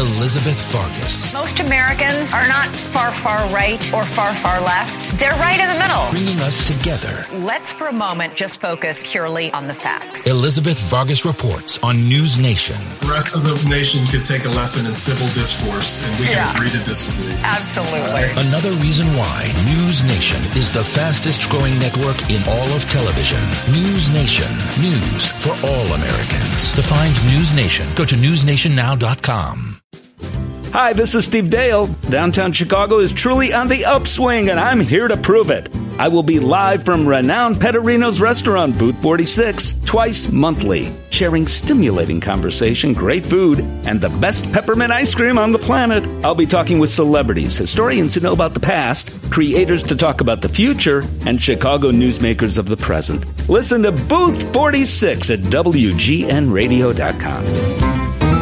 Elizabeth Farkas. Most Americans are not far, far right or far, far left. They're right in the middle. Bringing us together. Let's for a moment just focus purely on the facts. Elizabeth Vargas reports on News Nation. The rest of the nation could take a lesson in civil discourse, and we can agree to disagree. Absolutely. Another reason why News Nation is the fastest growing network in all of television. News Nation. News for all Americans. To find News Nation, go to newsnationnow.com. Hi, this is Steve Dale. Downtown Chicago is truly on the upswing, and I'm here to prove it. I will be live from renowned Pettorino's restaurant, Booth 46, twice monthly, sharing stimulating conversation, great food, and the best peppermint ice cream on the planet. I'll be talking with celebrities, historians who know about the past, creators to talk about the future, and Chicago newsmakers of the present. Listen to Booth 46 at WGNradio.com.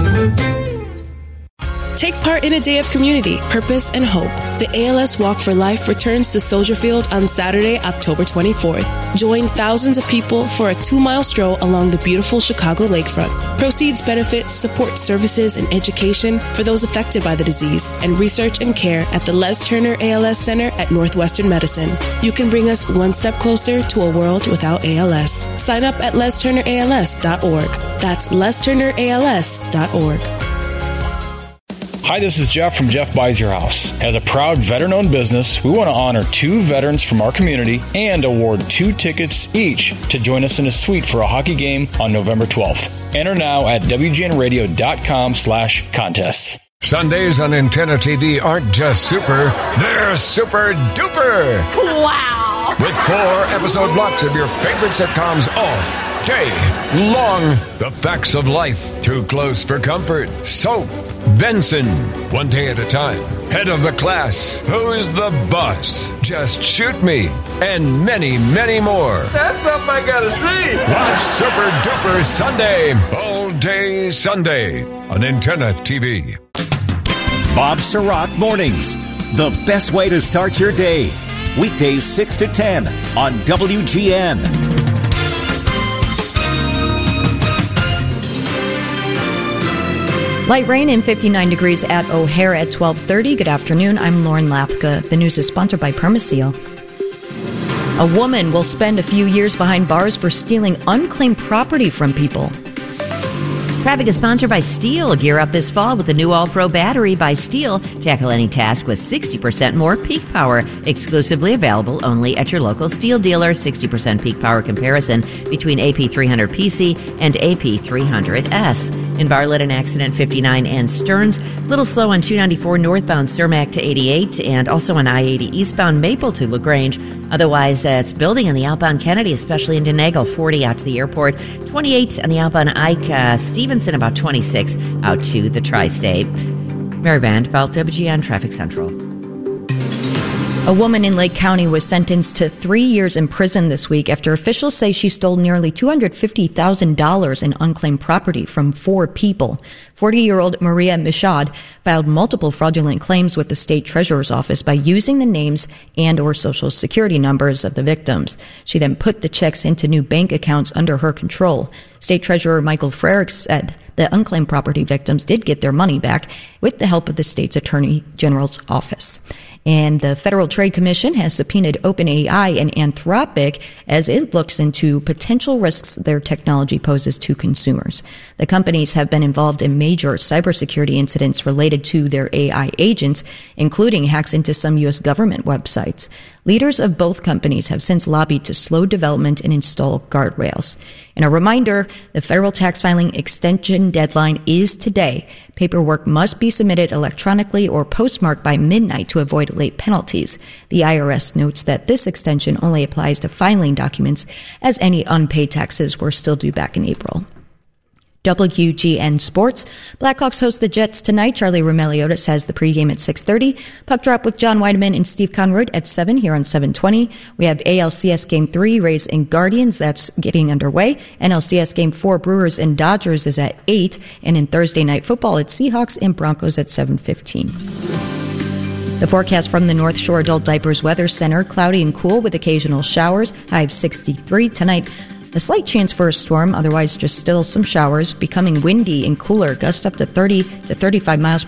Take part in a day of community, purpose, and hope. The ALS Walk for Life returns to Soldier Field on Saturday, October 24th. Join thousands of people for a 2-mile stroll along the beautiful Chicago lakefront. Proceeds benefit support services and education for those affected by the disease and research and care at the Les Turner ALS Center at Northwestern Medicine. You can bring us one step closer to a world without ALS. Sign up at lesturnерals.org. That's lesturnерals.org. Hi, this is Jeff from Jeff Buys Your House. As a proud veteran-owned business, we want to honor 2 veterans from our community and award 2 tickets each to join us in a suite for a hockey game on November 12th. Enter now at WGNradio.com/contests. Sundays on Antenna TV aren't just super, they're super duper. Wow. With 4 episode blocks of your favorite sitcoms all day long. The Facts of Life, Too Close for Comfort, Soap, Benson, One Day at a Time, Head of the Class, Who's the Boss, Just Shoot Me, and many, many more. That's something I gotta see. Watch Super Duper Sunday, all day Sunday on Antenna TV. Bob Surratt Mornings, the best way to start your day. Weekdays 6 to 10 on WGN. Light rain and 59 degrees at O'Hare at 12:30. Good afternoon. I'm Lauren Lapka. The news is sponsored by Permaseal. A woman will spend a few years behind bars for stealing unclaimed property from people. Traffic is sponsored by Steel. Gear up this fall with the new All-Pro battery by Steel. Tackle any task with 60% more peak power. Exclusively available only at your local Steel dealer. 60% peak power comparison between AP300PC and AP300S. In Bartlett, an accident 59 and Stearns. Little slow on 294 northbound Cermak to 88 and also on I-80 eastbound Maple to LaGrange. Otherwise, it's building on the outbound Kennedy, especially in Denagle, 40 out to the airport. 28 on the outbound Ike, Stevenson, about 26 out to the Tri-State. Mary Vanderbilt, WGN Traffic Central. A woman in Lake County was sentenced to 3 years in prison this week after officials say she stole nearly $250,000 in unclaimed property from 4 people. 40-year-old Maria Michaud filed multiple fraudulent claims with the state treasurer's office by using the names and or social security numbers of the victims. She then put the checks into new bank accounts under her control. State Treasurer Michael Frerichs said the unclaimed property victims did get their money back with the help of the state's Attorney General's office. And the Federal Trade Commission has subpoenaed OpenAI and Anthropic as it looks into potential risks their technology poses to consumers. The companies have been involved in major cybersecurity incidents related to their AI agents, including hacks into some U.S. government websites. Leaders of both companies have since lobbied to slow development and install guardrails. And a reminder, the federal tax filing extension deadline is today. Paperwork must be submitted electronically or postmarked by midnight to avoid late penalties. The IRS notes that this extension only applies to filing documents, as any unpaid taxes were still due back in April. WGN Sports. Blackhawks host the Jets tonight. Charlie Roumeliotis has the pregame at 6:30. Puck drop with John Weideman and Steve Conroyd at 7 here on 720. We have ALCS Game 3, Rays and Guardians. That's getting underway. NLCS Game 4, Brewers and Dodgers is at 8. And in Thursday Night Football, it's Seahawks and Broncos at 7:15. The forecast from the North Shore Adult Diapers Weather Center, cloudy and cool with occasional showers, high of 63. Tonight, a slight chance for a storm, otherwise just still some showers, becoming windy and cooler, gusts up to 30 to 35 miles